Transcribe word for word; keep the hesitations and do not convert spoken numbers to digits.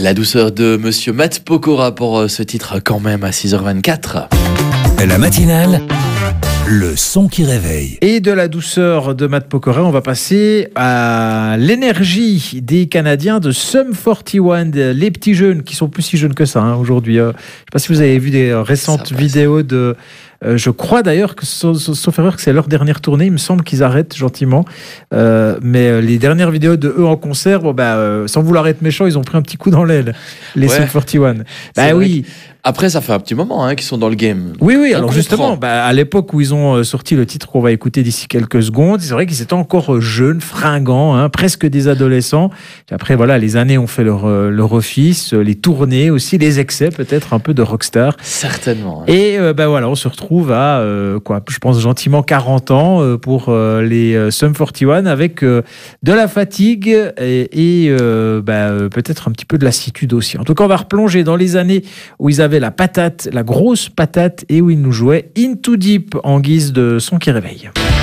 La douceur de Monsieur Matt Pokora pour ce titre quand même à six heures vingt-quatre. La matinale, le son qui réveille. Et de la douceur de Matt Pokora, on va passer à l'énergie des Canadiens de Sum quarante et un, les petits jeunes qui sont plus si jeunes que ça hein, aujourd'hui. Euh, je ne sais pas si vous avez vu des récentes vidéos de... Euh, je crois d'ailleurs que, sauf, sauf erreur, que c'est leur dernière tournée. Il me semble qu'ils arrêtent gentiment. Euh, mais euh, les dernières vidéos de eux en concert, bon, bah, euh, sans vouloir être méchant, ils ont pris un petit coup dans l'aile, les ouais. Sum quarante et un. Bah oui. Après, ça fait un petit moment hein, qu'ils sont dans le game. Oui, oui. On alors justement, bah, à l'époque où ils ont euh, sorti le titre qu'on va écouter d'ici quelques secondes, c'est vrai qu'ils étaient encore jeunes, fringants, hein, presque des adolescents. Et après, voilà, les années ont fait leur, euh, leur office, euh, les tournées aussi, les excès peut-être, un peu de rockstar. Certainement. Hein. Et euh, bah, voilà, on se retrouve à, euh, quoi, je pense gentiment quarante ans euh, pour euh, les euh, Sum quarante et un avec euh, de la fatigue et, et euh, bah, euh, peut-être un petit peu de lassitude aussi. En tout cas, on va replonger dans les années où ils avaient la patate, la grosse patate, et où ils nous jouaient In Too Deep en guise de son qui réveille.